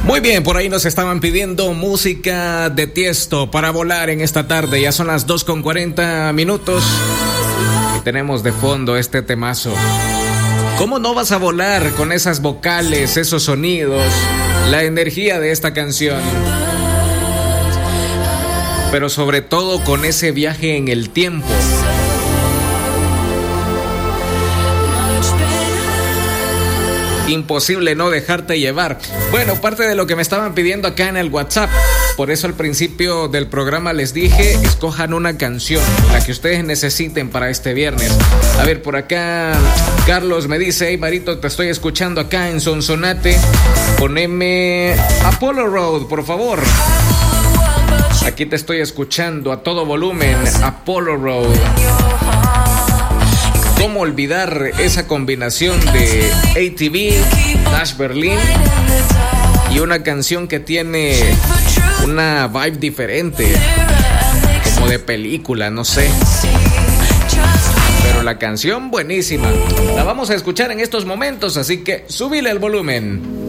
Muy bien, por ahí nos estaban pidiendo música de Tiesto para volar en esta tarde. Ya son las 2:40 y tenemos de fondo este temazo. ¿Cómo no vas a volar con esas vocales, esos sonidos, la energía de esta canción? Pero sobre todo con ese viaje en el tiempo. Imposible no dejarte llevar. Bueno, parte de lo que me estaban pidiendo acá en el WhatsApp. Por eso al principio del programa les dije, escojan una canción, la que ustedes necesiten para este viernes. A ver, por acá Carlos me dice: hey Marito, te estoy escuchando acá en Sonsonate. Poneme Apollo Road, por favor. Aquí te estoy escuchando a todo volumen, Apollo Road. ¿Cómo olvidar esa combinación de ATV, Dash Berlin y una canción que tiene una vibe diferente, como de película, no sé? Pero la canción buenísima. La vamos a escuchar en estos momentos, así que súbile el volumen.